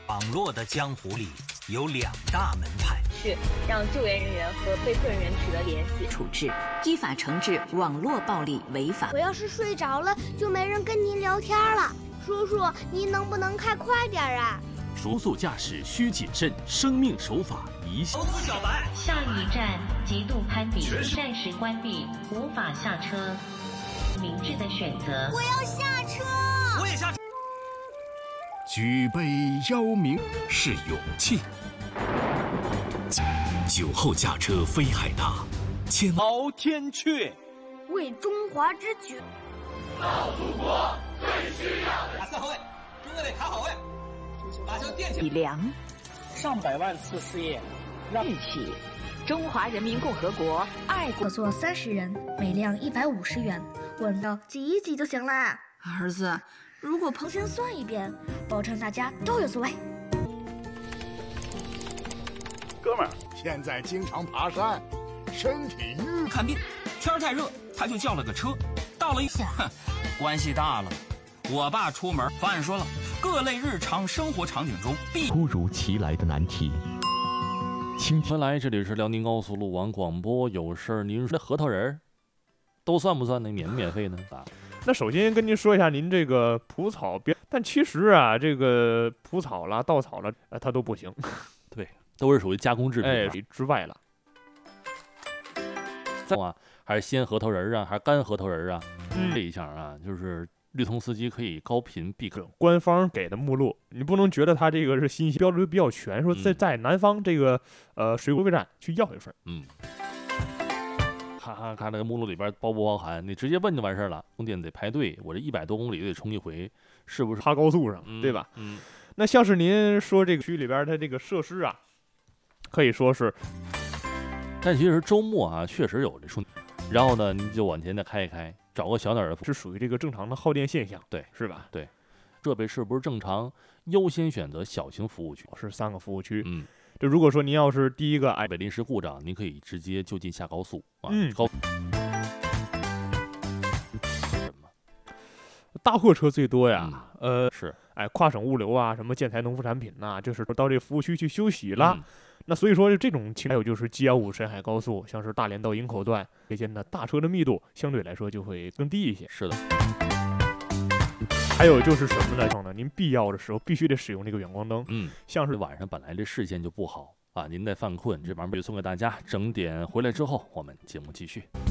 网络的江湖里有两大门派， 是让救援人员和被困人员取得联系， 处置，依法惩治网络暴力违法。 我要是睡着了，就没人跟您聊天了。叔叔，您能不能开快点啊？ 熟速驾驶需谨慎，生命守法一线。 投资小白， 下一站极度攀比，暂时关闭，无法下车。明智的选择。 我要下车。 我也下车。 举杯邀明是勇气，酒后驾车非海大， 敖天阙， 为中华之举。 老祖国最需要的。 打4号位，中队卡好位，把车垫起来。 以粮， 上百万次试验，让义气。中华人民共和国爱国。 我坐30人，每辆150元，问到挤一挤就行了。儿子，如果彭先算一遍，保证大家都有座位。 哥们儿，现在经常爬山，身体愉。 看病，天太热，他就叫了个车，到了一下，关系大了。我爸出门，方案说了，各类日常生活场景中必突如其来的难题。 回来，这里是辽宁高速路网广播，有事儿您说这核桃仁都算不算呢？免费呢？ 那首先跟您说一下，您这个蒲草但其实啊，这个蒲草啦、稻草啦，它都不行。 对，都是属于加工制品之外了。 还是鲜核桃仁啊，还是干核桃仁啊？这一项啊，就是绿通司机可以高频避坑。 官方给的目录，你不能觉得它这个是信息标志比较全，说在南方这个水果站去要一份。 看那个目录里边包不包含，你直接问就完事儿了。充电得排队，我这100多公里得充一回，是不是？ 爬高速上，对吧？那像是您说这个区里边它这个设施啊，可以说是， 但其实周末啊确实有这充，然后呢你就往前再开一开，找个小点的， 是属于这个正常的耗电现象， 对， 是吧？ 对，设备是不是正常？优先选择小型服务区， 是3个服务区。就如果说您要是第一个被临时故障，您可以直接就近下高速啊。 大货车最多呀， 是， 跨省物流啊，什么建材、农副产品呐，就是到这个服务区去休息了。那所以说这种情况，还有就是 G155沈海高速，像是大连到营口段这些呢，大车的密度相对来说就会更低一些。 是的。 还有就是什么呢？您必要的时候必须得使用这个远光灯。像是晚上本来这视线就不好啊，您在犯困，这玩意儿送给大家。整点回来之后，我们节目继续。